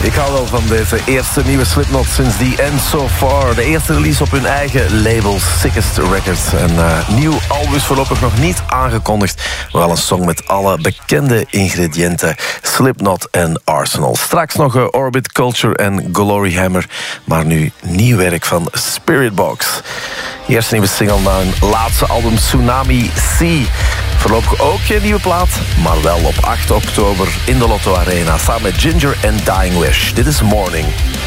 Ik hou wel van deze eerste nieuwe Slipknot sinds The End So Far. De eerste release op hun eigen label, Sickest Records. En nieuw album is voorlopig nog niet aangekondigd. Maar wel een song met alle bekende ingrediënten. Slipknot en Arsenal. Straks nog Orbit Culture en Glory Hammer. Maar nu nieuw werk van Spiritbox. Eerste nieuwe single na hun laatste album Tsunami Sea. Voorlopig ook geen nieuwe plaat, maar wel op 8 oktober in de Lotto Arena. Samen met Ginger en Dying Wish. Dit is Morning.